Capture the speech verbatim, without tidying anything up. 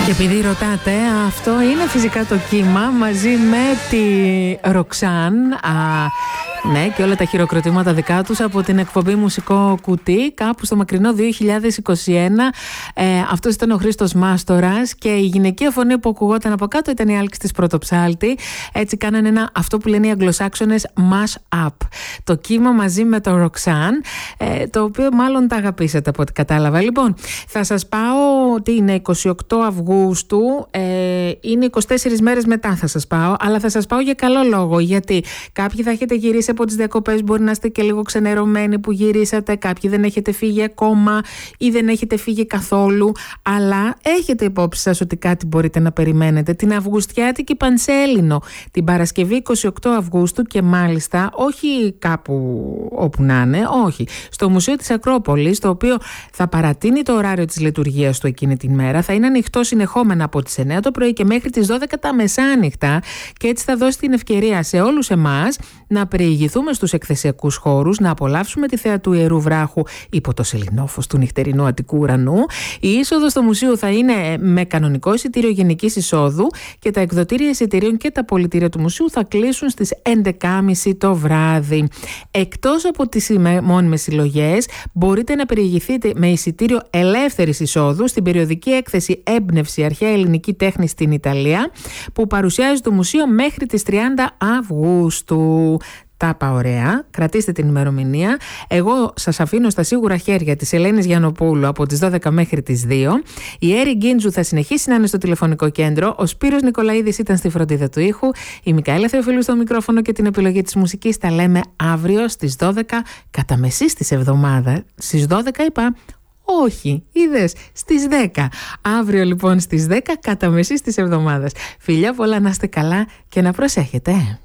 Και επειδή ρωτάτε, αυτό είναι φυσικά το κύμα μαζί με τη Ροξάν. Α, ναι, και όλα τα χειροκροτήματα δικά τους από την εκπομπή Μουσικό Κουτί κάπου στο μακρινό δύο χιλιάδες είκοσι ένα. Ε, αυτός ήταν ο Χρήστος Μάστορας και η γυναικεία φωνή που ακουγόταν από κάτω ήταν η Άλκης της Πρωτοψάλτη. Έτσι κάνανε ένα, αυτό που λένε οι Αγγλοσάξονες, mash up. Το κύμα μαζί με το Ροξάν, ε, το οποίο μάλλον τα αγαπήσατε από ό,τι κατάλαβα. Λοιπόν, θα σας πάω ότι είναι είκοσι οκτώ Αυγούστου, ε, είναι είκοσι τέσσερις μέρες μετά θα σας πάω, αλλά θα σας πάω για καλό λόγο, γιατί κάποιοι θα έχετε γυρίσει από τις διακοπές, μπορεί να είστε και λίγο ξενερωμένοι που γυρίσατε, κάποιοι δεν έχετε φύγει ακόμα ή δεν έχετε φύγει καθόλου, αλλά έχετε υπόψη σας ότι κάτι μπορείτε να περιμένετε. Την Αυγουστιάτικη Πανσέλινο, την Παρασκευή είκοσι οκτώ Αυγούστου, και μάλιστα όχι κάπου όπου να είναι, όχι, στο Μουσείο της Ακρόπολης, το οποίο θα παρατείνει το ωράριο της λειτουργίας του εκείνη την μέρα, θα είναι ανοιχτό συνεχόμενα από τις εννιά το πρωί και μέχρι τις δώδεκα τα μεσάνυχτα, και έτσι θα δώσει την ευκαιρία σε όλους εμάς να περιηγηθούμε στους εκθεσιακούς χώρους, να απολαύσουμε τη θέα του Ιερού Βράχου υπό το σεληνόφως του νυχτερινού Αττικού ουρανού. Η είσοδος στο μουσείο θα είναι με κανονικό εισιτήριο γενικής εισόδου και τα εκδοτήρια εισιτηρίων και τα πολιτήρια του μουσείου θα κλείσουν στις έντεκα και μισή το βράδυ. Εκτός από τις μόνιμες συλλογές, μπορείτε να περιηγηθείτε με εισιτήριο ελεύθερης εισόδου στην περιοδική έκθεση Έμπνευση Αρχαία Ελληνική Τέχνη στην Ιταλία, που παρουσιάζει το μουσείο μέχρι τις τριάντα Αυγούστου. Τα είπα ωραία, κρατήστε την ημερομηνία. Εγώ σας αφήνω στα σίγουρα χέρια της Ελένης Γιαννοπούλου από τις δώδεκα μέχρι τις δύο. Η Έρη Γκίντζου θα συνεχίσει να είναι στο τηλεφωνικό κέντρο. Ο Σπύρος Νικολαίδης ήταν στη φροντίδα του ήχου. Η Μικαέλα Θεοφίλου στο μικρόφωνο και την επιλογή της μουσικής. Τα λέμε αύριο στις δώδεκα κατά μεσής της εβδομάδα. Στις δώδεκα είπα. Όχι, είδες, στις δέκα. Αύριο λοιπόν στις δέκα κατά μεσής της εβδομάδας. Φιλιά πολλά, να είστε καλά και να προσέχετε.